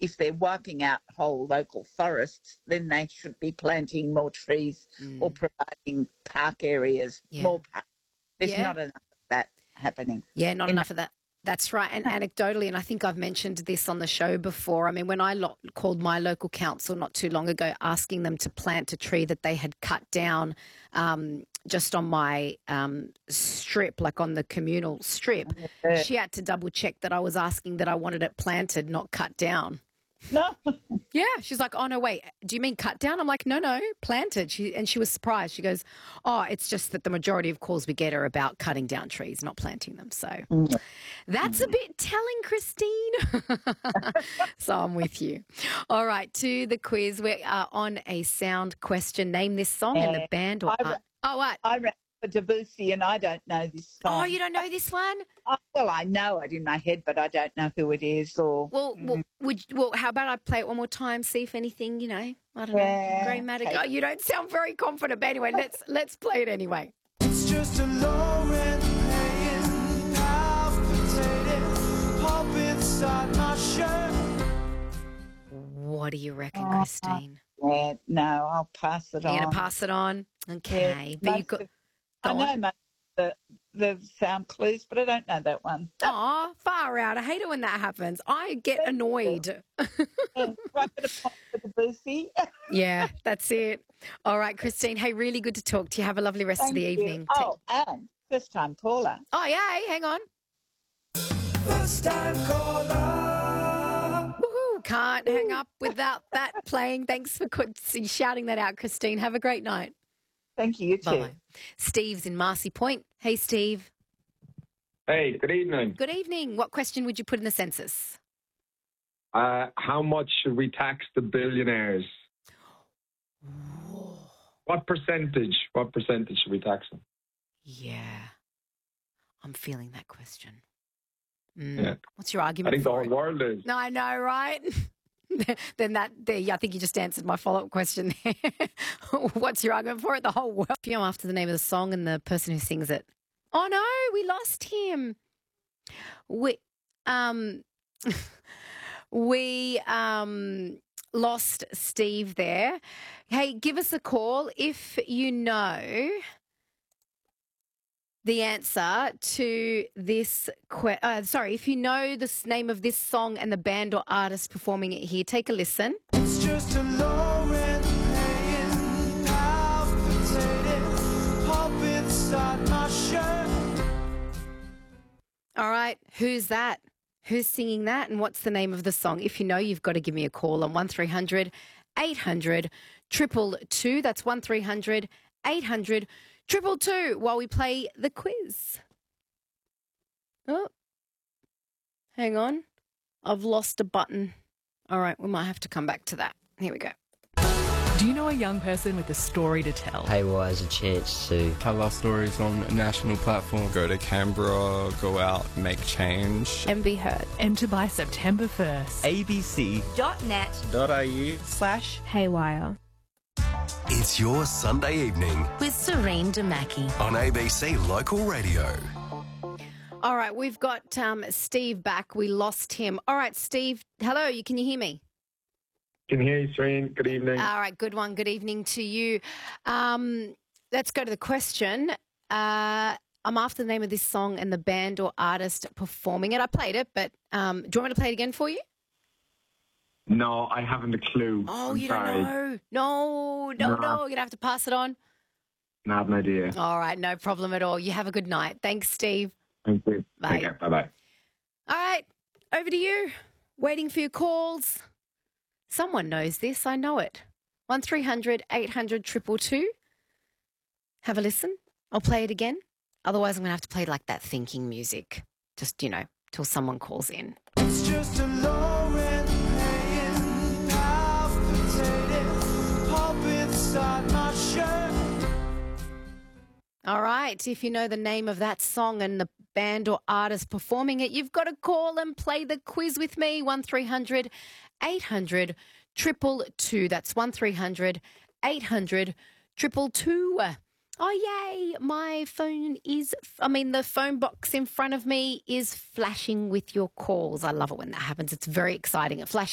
if they're wiping out whole local forests, then they should be planting more trees or providing park areas, more parks. There's not enough of that happening. Yeah, not enough of that. That's right. And anecdotally, and I think I've mentioned this on the show before, I mean, when I called my local council not too long ago asking them to plant a tree that they had cut down just on my strip, like on the communal strip, she had to double check that I was asking that I wanted it planted, not cut down. No. Yeah. She's like, oh, no, wait, do you mean cut down? I'm like, no, planted. She was surprised. She goes, oh, it's just that the majority of calls we get are about cutting down trees, not planting them. So that's a bit telling, Christine. So I'm with you. All right, to the quiz. We are on a sound question. Name this song and the band or what? I ran for Debussy and I don't know this song. Oh, you don't know this one? Well, I know it in my head, but I don't know who it is. Or Well, how about I play it one more time, see if anything, I don't know, Greymatic. Okay. Oh, you don't sound very confident, but anyway, let's play it anyway. It's just a low rent paying, half potato, pop inside my shirt. What do you reckon, Christine? Yeah, no, I'll pass it on. You're going to pass it on? Okay. Yeah, But I know most of the sound clues, but I don't know that one. Oh, far out. I hate it when that happens. I get annoyed. Right for the point for Debussy. Yeah, that's it. All right, Christine. Hey, really good to talk to you. Have a lovely rest of the evening. Oh, and first time caller. Oh, yeah. Hang on. First time caller. Woohoo. Can't hang up without that playing. Thanks for shouting that out, Christine. Have a great night. Thank you. You too. Bye. Steve's in Marcy Point. Hey, Steve. Hey, good evening. Good evening. What question would you put in the census? How much should we tax the billionaires? What percentage? What percentage should we tax them? Yeah. I'm feeling that question. Yeah. What's your argument? I think the whole world is. No, I know, right? I think you just answered my follow-up question there. What's your argument for it? The whole world. I'm after the name of the song and the person who sings it. Oh no, we lost him. We lost Steve there. Hey, give us a call if you know the answer to this if you know the name of this song and the band or artist performing it here. Take a listen. It's just a low rent paying, half potato, pop inside my shirt. All right, who's that? Who's singing that and what's the name of the song? If you know, you've got to give me a call on 1300 800 222. That's 1300 800 222 while we play the quiz. Oh, hang on. I've lost a button. All right, we might have to come back to that. Here we go. Do you know a young person with a story to tell? Haywire is a chance to tell our stories on a national platform. Go to Canberra, go out, make change. And be heard. Enter by September 1st. abc.net.au/haywire. It's your Sunday evening with Serene Damaki on ABC Local Radio. All right, we've got Steve back. We lost him. All right, Steve. Hello, can you hear me? Can hear you, Serene. Good evening. All right, good one. Good evening to you. Let's go to the question. I'm after the name of this song and the band or artist performing it. I played it, but do you want me to play it again for you? No, I haven't a clue. Oh, I'm you sorry. don't know? No. You're going to have to pass it on. I have no idea. All right, no problem at all. You have a good night. Thanks, Steve. Thank you. Bye. Take care. Bye-bye. All right, over to you. Waiting for your calls. Someone knows this. I know it. 1300 800 222. Have a listen. I'll play it again. Otherwise, I'm going to have to play like that thinking music. Just, till someone calls in. It's just a low rent paying, half potato, pop inside my shirt. All right. If you know the name of that song and the band or artist performing it, you've got to call and play the quiz with me. 1300 800 222. That's 1300 800 222. Oh, yay. The phone box in front of me is flashing with your calls. I love it when that happens. It's very exciting. It flashed